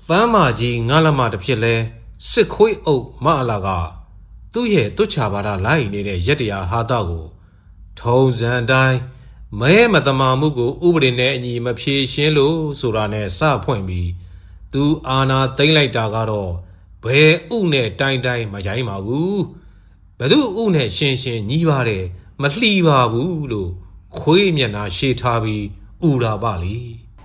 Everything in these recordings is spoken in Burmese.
သမ်းမာကြီးငါလမတစ်ဖြစ်လဲစစ်ခွေးအုပ်မအလာကသူ့ရဲ့တွတ်ချပါတာလိုက်နေတဲ့ရက်တရားဟာတာကိုထုံစံတိုင်းမဲမသမာမှုကိုဥပဒေနဲ့အညီမဖြေရှင်းလို့ဆိုတာနဲ့စဖွင့်ပြီးသူအာနာသိမ့်လိုက်တာကတော့ဘယ်ဥနဲ့တိုင်းမရိုင်းပါဘူးဘယ်သူဥနဲ့ရှင်းညီးပါတယ်မလှီပါဘူးလို့ခွေးမျက်နှာရှေ့ထားပြီးဥတာပါလေ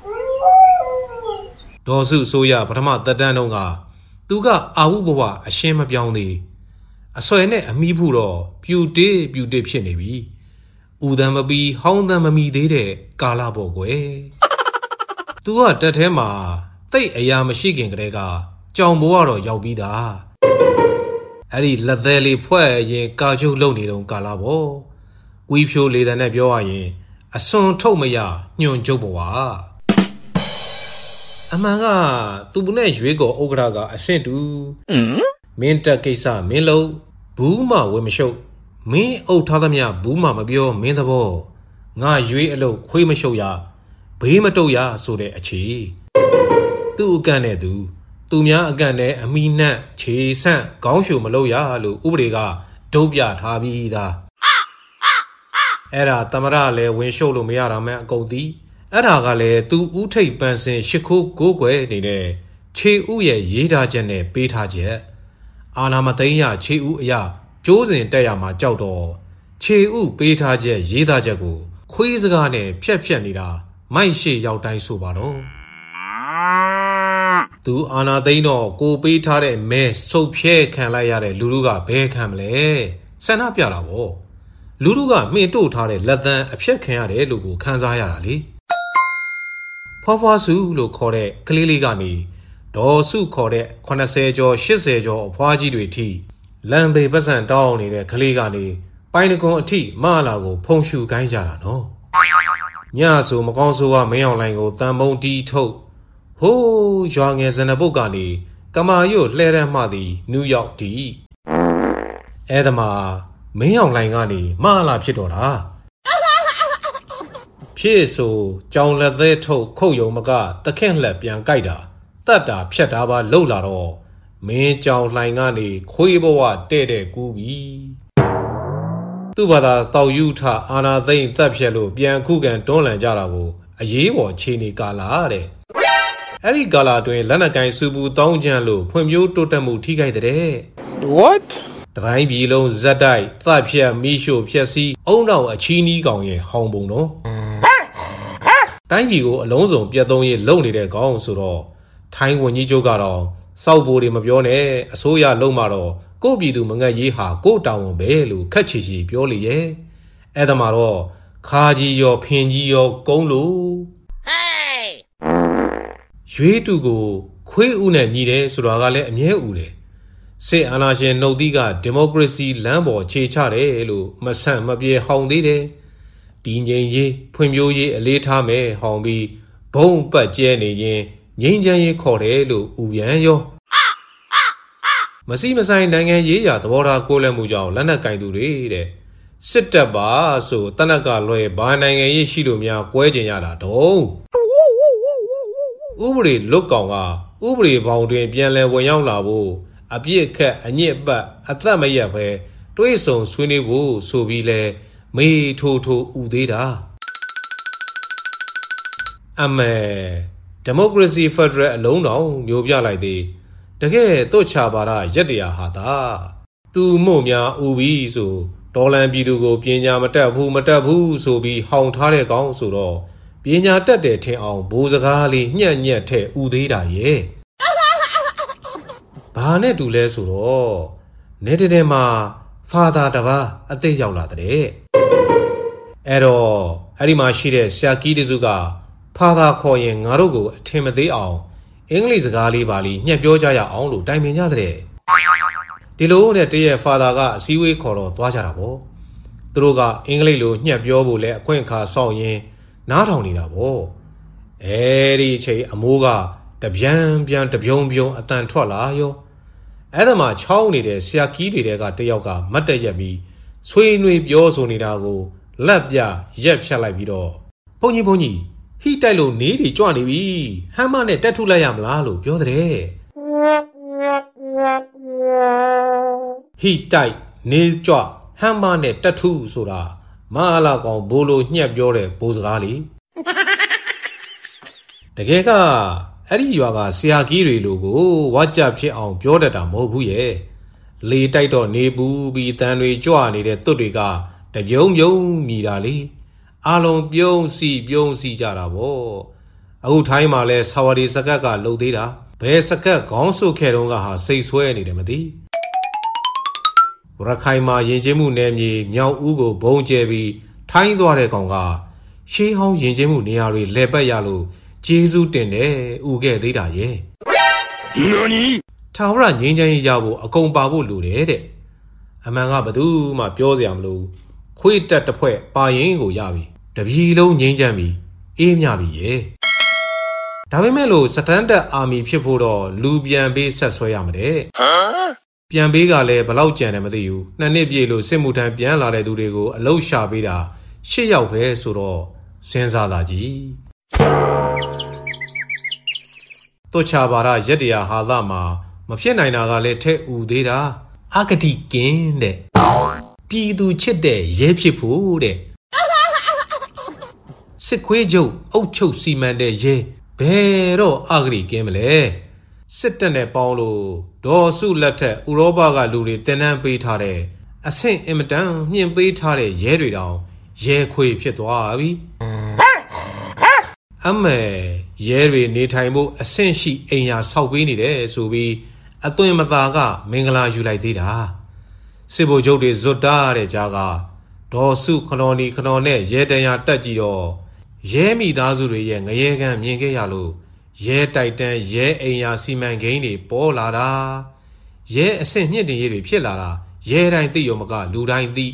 ဒေါ်စုဆိုရပထမတက်တန်းတုန်းကသူကအာဟုဘဝအရှင်းမပြောင်းသေးအဆွဲနဲ့အမိဖို့တော့ပြူတေးဖြစ်နေပြီဥဒံမပီဟောင်းတံမမီသေးတဲ့ကာလပေါ့ကွယ်သူကတက်ထဲမှာတိတ်အရာမရှိခင်ကတည်းကကြောင်ဘဝတော့ရောက်ပြီးသားအဲ့ဒီလက်သေးလေးဖွဲ့ရင်ကာချုပ်လုံနေတော့ကာလပေါ့ဝီဖြိုလေတံနဲ့ပြောရရင်အစွန်ထုတ်မရညွန့်ကျုပ်ဘဝအမှန်ကသူနဲ့ရွေးကော်ဥက္ကရာကအဆင့်တူမင်းတက်ကိစ္စမင်းလုံးဘူးမှဝေမရှုပ်မင်းအုပ်ထားသမျှဘူးမှမပြောမင်းသဘောငါရွေးအလုပ်ခွေးမရှုပ်ရဘေးမတုတ်ရဆိုတဲ့အခြေသူ့အကန့်နဲ့သူများအကန့်နဲ့အမိနှက်ခြေဆန့်ခေါင်းရှုမလုပ်ရလို့ဥပဒေကဒုတ်ပြထားပြီးသားအဲ့ဒါသမရလည်းဝင်ရှုပ်လို့မရတာမှအကုန်သိအဲ့ဒါကလည်းသူဥထိတ်ပန်းစင်ရှစ်ခိုးကိုးကွယ်နေတဲ့ခြေဥရဲ့ရေးထားချက်နဲ့ပေးထားချက်အာနာမသိန်းရခြေဥအရာကျိုးစဉ်တက်ရမှာကြောက်တော့ခြေဥပေးထားချက်ရေးထားချက်ကိုခွေးစကားနဲ့ဖြတ်နေတာမိုက်ရှေ့ရောက်တိုင်းဆိုပါတော့သူအာနာသိန်းတော့ကိုပေးထားတဲ့မဲဆုပ်ဖြဲခံလိုက်ရတဲ့လူလူကဘဲခံမလဲဆန္ဒပြတာပေါ့လူလူကမှင်တို့ထားတဲ့လက်သန်းအဖြက်ခံရတယ်လို့ကိုခန်းစားရတာလေဖွားစုလို့ခေါ်တဲ့ကလေးလေးကနေဒေါ်စုခေါ်တဲ့80ကျော်80ကျော်အဖွားကြီးတွေထိလမ်းပေပတ်စံတောင်းနေတဲ့ကလေးကနေပိုင်တကွန်အထိမအလာကိုဖုံရှူခိုင်းကြတာနော်ညဆိုမကောင်းဆိုးကမင်းအောင်လိုင်ကိုတန်မုံတီးထုတ်ဟိုးရွာငယ်စနပုတ်ကနေကမာရွတ်လှဲတန်းမှသည်နယူးယောက်တီအဲ့ဒါမှမင်းအောင်လိုင်ကနေမအလာဖြစ်တော့တာဖြစ်ဆိုကြောင်လက်သေးထုတ်ခုတ်ယုံမကတခင့်လက်ပြန်ကြိုက်တာတတ်တာဖြတ်တာပါလှုပ်လာတော့မင်းကြောင်လှိုင်ကနေခွေးဘဝတဲ့ကူးပြီသူ့ဘာသာတောက်ယူထအာနာသိမ့်တက်ဖြတ်လို့ပြန်ခုခံတွန်းလှန်ကြတာကိုအရေးပေါ်ခြေနေကာလာတဲ့အဲ့ဒီကာလာတွင်လက်နက်ကိုင်စုပူတောင်းကြလို့ဖွံ့ဖြိုးတိုးတက်မှုထိခိုက်တဲ့ What တိုင်းပြည်လုံးဇက်တိုက်သတ်ဖြတ်မီးရှို့ဖျက်ဆီးအုံနောက်အချီးနီးကောင်ရဲ့ဟောင်းပုံတော့တိုင်းပြည်ကိုအလုံးစုံပြတ်သုံးရေးလုပ်နေတဲ့ကောင်ဆိုတော့ထိုင်းဝန်ကြီးချုပ်ကတော့စောက်ပိုးတွေမပြောနဲ့အစိုးရလုံးမှာတော့ကိုပြည်သူမငတ်ရေးဟာကိုတောင်းဝန်ပဲလို့ခက်ချီချီပြောလေရဲ့အဲ့ဒါမှတော့ခါကြီးရောဖင်ကြီးရောကုန်းလို့ရွေးတူကိုခွေးဥနဲ့ညီတယ်ဆိုတာကလည်းအမြဲဥတယ်စစ်အာဏာရှင်နှုတ်သီးကဒီမိုကရေစီလမ်းပေါ်ခြေချတယ်လို့မဆန့်မပြေဟောင်သေးတယ်ဒီငြိမ်ရေးဖွံ့ဖြိုးရေးအလေးထားမယ်ဟောင်ပြီးဘုံပတ်ကျဲနေရင်ငြိမ်းချမ်းရေးခေါ်တယ်လို့ဥပြန်ရောမစီမဆိုင်နိုင်ငံရေးရာသဘောထားကိုးလန့်မှုကြောင့်လက်နက်ကင်သူတွေတဲ့စစ်တပ်ပါဆိုတနက်ကလွယ်ဘာနိုင်ငံရေးရှိလို့များကွဲကျင်ရတာတော့ဥပဒေလွတ်ကောင်ကဥပဒေဘောင်တွင်ပြန်လည်ဝင်ရောက်လာဖို့အပြစ်ခတ်အညစ်ပတ်အသက်မရက်ပဲတွေးဆုံဆွေးနွေးဖို့ဆိုပြီးလဲမေးထိုးဥသေးတာအမေဒီမိုကရေစီဖက်ဒရယ်အလုံးတော်မျိုးပြလိုက်သေးတကယ်တော့ချပါတာရက်တရားဟာတာသူမို့များဥပြီးဆိုဒေါ်လန်ပြည်သူကိုပညာမတက်ဘူးဆိုပြီးဟောင်ထားတဲ့ကောင်ဆိုတော့ပညာတက်တယ်ထင်အောင်ဘိုးစကားလေးညံ့ထဲဥသေးတာရဲ့ဘာနဲ့တူလဲဆိုတော့နေတဲမှာဖာသာတပါအသက်ရောက်လာတဲ့အဲ့တော့အဲ့ဒီမှာရှိတဲ့ဆရာကြီးတစုကဖာသာခေါ်ရင်ငါတို့ကိုအထင်မသေးအောင်အင်္ဂလိပ်စကားလေးပါလိညှက်ပြောကြရအောင်လို့တိုင်ပင်ကြတဲ့ဒီလိုနဲ့တရက်ဖာသာကအစည်းအဝေးခေါ်တော့သွားကြတာပေါ့သူတို့ကအင်္ဂလိပ်လိုညှက်ပြောဖို့လဲအခွင့်အခါစောင့်ရင်နားထောင်နေတာပေါ့အဲဒီအချိန်အမိုးကတပြန်တပြုံအတန်ထွက်လာရောအဲ့ဒါမှချောင်းနေတဲ့ဆရာကြီးတွေကတယောက်ကမတ်တက်ရက်ပြီးဆွေးနွေးပြောဆိုနေတာကိုလက်ပြရက်ဖြတ်လိုက်ပြီးတော့ဘုန်းကြီးဟဟိတိုက်လို့နေတွေကြွနေပြီဟမ်းမနဲ့တက်ထုလိုက်ရမလားလို့ပြောတဲ့ဟိတိုက်နေကြွဟမ်းမနဲ့တက်ထုဆိုတာမဟာလာကောင်ဘိုးလိုညှက်ပြောတဲ့ဘိုးစကားလေတကယ်ကအဲ့ဒီရွာကဆရာကြီးတွေလိုကိုဝါကြဖြစ်အောင်ပြောတတ်တာမဟုတ်ဘူးရဲ့လေတိုက်တော့နေပူပြီးတန်တွေကြွနေတဲ့သွတ်တွေကတပြုံပြုံမြည်တာလေအားလုံးပြုံးစီကြတာပေါ့အခုထိုင်းမှာလဲဆာဝဒီစကတ်ကလှုပ်သေးတာဘယ်စကတ်ခေါင်းဆုပ်ခဲ့တော့ကဟာစိတ်ဆွဲနေတယ်မသိရခိုင်မှာယဉ်ကျေးမှုနယ်မြေမြောက်ဦးကိုဘုံကျဲပြီးထိုင်းသွားတဲ့ကောင်ကရှေးဟောင်းယဉ်ကျေးမှုနေရာတွေလဲပတ်ရလို့ကျေးဇူးတင်တယ်ဥခဲ့သေးတာရဲ့နော်နီထာဝရငြိမ်းချမ်းရေးရဖို့အကုန်ပါဖို့လိုတယ်တဲ့အမှန်ကဘသူမှပြောစရာမလိုခွေးတက်တစ်ဖွဲ့ပါရင်ကိုရပြီတပြည်လုံးငြိမ်းချမ်းပြီအေးမြပြီရဲ့ဒါပေမဲ့လို့စတန်ဒတ်အာမီဖြစ်ဖို့တော့လူပြန်ပေးဆက်ဆွဲရမှာတဲ့ပြန်ပေးကလည်းဘလောက်ကြံတယ်မသိဘူး2နှစ်ပြည့်လို့စစ်မှုထမ်းပြန်လာတဲ့သူတွေကိုအလုပ်ရှာပေးတာ8ယောက်ပဲဆိုတော့စဉ်းစားလာကြည့်တို့ချပါရရက်တရာဟာသမှာမဖြစ်နိုင်တာကလည်းထဲ့ဥသေးတာအဂတိကင်းတဲ့ပြည်သူချစ်တဲ့ရဲဖြစ်ဖို့တဲ့စစ်ခွေးချုပ်အုတ်ချုပ်စီမံတဲ့ရဲဘယ်တော့အဂတိကင်းမလဲစစ်တပ်နဲ့ပေါင်းလို့ဒေါ်စုလက်ထက်ဥရောပကလူတွေတင်နန်းပေးထားတဲ့အဆင့်အင်မတန်မြင့်ပေးထားတဲ့ရဲတွေတောင်ရဲခွေဖြစ်သွားပြီအမေရဲတွေနေထိုင်ဖို့အဆင့်ရှိအိမ်ယာဆောက်ပေးနေတယ်ဆိုပြီးအသွင်မသာကမင်္ဂလာယူလိုက်သေးတာစစ်ဗိုလ်ချုပ်တွေဇွတ်တာတဲ့ကြားကဒေါ်စုခနော်နီခနော်နဲ့ရဲတရာတက်ကြည့်တော့ရဲမိသားစုတွေရဲ့ငရဲကန်းမြင်ခဲ့ရလို့ရဲတိုက်တန်းရဲအိမ်ယာစီမံကိန်းတွေပေါ်လာတာရဲအဆင့်မြင့်တင်ရေးတွေဖြစ်လာတာရဲတိုင်းသိရောမကလူတိုင်းသိ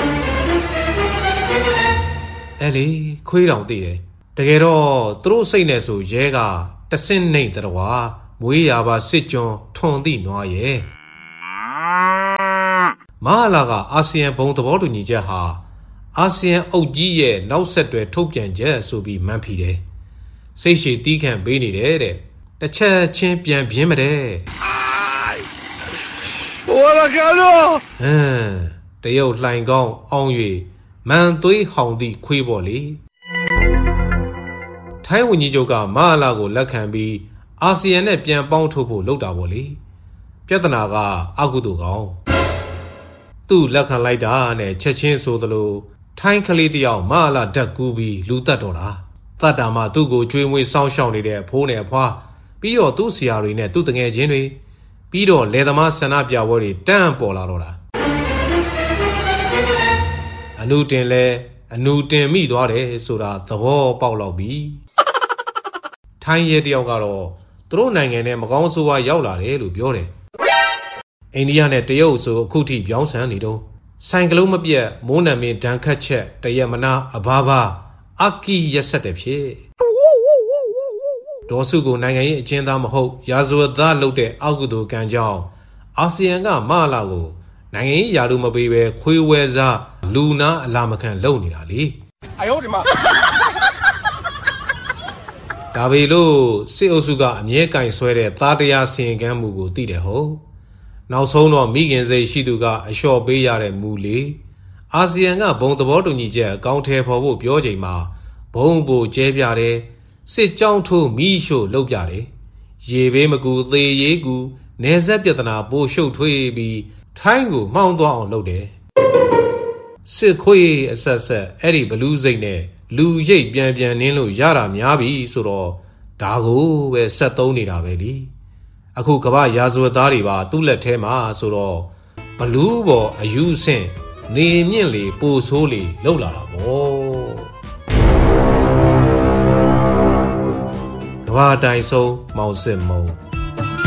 အဲ့လေခွေးတောင်သိတယ်တကယ်တော့သူတို့စိတ်နဲ့ဆိုရဲကတဆင့်နှိမ့်တော်မွေးရပါစစ်ကျွန်းထွန်သည့်နွားရဲ့မဟာလာကအာဆီယံဘုံသဘောတူညီချက်ဟာအာဆီယံအုပ်ကြီးရဲ့နောက်ဆက်တွဲထုတ်ပြန်ချက်ဆိုပြီးမှန်းဖီတယ်စိတ်ရှည်တီးခန့်ပေးနေတယ်တဲ့တစ်ချက်ချင်းပြန်ပြင်းမတဲ့ဟိုလာကလို့တရုတ်လှိုင်ကောင်းအောင်၍မန်သွေးဟောင်သည့်ခွေးပေါ်လေထိုင်းဝန်ကြီးချုပ်ကမဟာလာကိုလက်ခံပြီးအာဆီယံနဲ့ပြန်ပေါင်းထုတ်ဖို့လုပ်တာပေါ့လေပြဿနာကအကုသိုလ်ကောင်သူ့လက်ခံလိုက်တာနဲ့ချက်ချင်းဆိုသလိုထိုင်းကလေးတယောက်မဟာလာဓာတ်ကူးပြီးလူတက်တော့တာတတ်တာမှသူ့ကိုကြွေးမွေးစောင်းရှောက်နေတဲ့အဖိုးနဲ့အဖွားပြီးတော့သူ့ဆရာတွေနဲ့သူ့တငယ်ချင်းတွေပြီးတော့လယ်သမားဆန္ဒပြပွဲတွေတန်းပေါ်လာတော့တာအနုတင်လဲအနုတင်မိသွားတယ်ဆိုတာသဘောပေါက်လောက်ပြီထိုင်းရဲတယောက်ကတော့သူတို့နိုင်ငံနဲ့မကောင်းဆိုးဝါးရောက်လာတယ်လို့ပြောတယ်အိန္ဒိယနဲ့တရုတ်ဆိုအခုထိပြောင်းဆန်နေတော့ဆိုင်ကလုံးမပြတ်မိုးနံမင်းဒဏ်ခတ်ချက်တရက်မနာအဘာဘာအကီရက်ဆက်တဲ့ဖြစ်ဒေါ်စုကိုနိုင်ငံရေးအကျဉ်းသားမဟုတ်ရာဇဝတ်သားလုပ်တဲ့အောက်ကုသိုလ်ကံကြောင့်အာဆီယံကမဟာလာကိုနိုင်ငံရေးယာရုမပေးပဲခွေးဝဲစားလူနာအလာမခံလုပ်နေတာလေအယောဒီမှာဒါပေလို့စစ်အုပ်စုကအမြဲကင်ဆွဲတဲ့သားတရားစီရင်ကမ်းမှုကိုသိတယ်ဟုတ်နောက်ဆုံးတော့မိခင်စိတ်ရှိသူကအလျှော့ပေးရတဲ့မူလေအာဆီယံကဘုံသဘောတူညီချက်အကောင့်ထဲပေါ်ဖို့ပြောချိန်မှာဘုံပိုကျဲပြတယ်စစ်ကြောင်းထိုးမိရှို့လုပ်ပြတယ်ရေဘေးမကူသေရေးကူနေဆက်ပြဿနာပိုရှုပ်ထွေးပြီးထိုင်းကိုမှောင်းသွားအောင်လုပ်တယ်စစ်ခွေးအဆက်ဆက်အဲ့ဒီဘလူးစိတ်နဲ့လူရိတ်ပြန်နင်းလို့ရတာများပြီဆိုတော့ဒါကိုပဲဆက်သုံးနေတာပဲလीအခုကမ္ဘာရာဇဝတ်သားတွေပါသူ့လက်ထဲမှာဆိုတော့ဘလူးပေါ်အယူဆင့်နေမြင့်လေပိုဆိုးလေလောက်လာတာပေါ့ကမ္ဘာတိုင်ဆုံးမောင်စစ်မုံ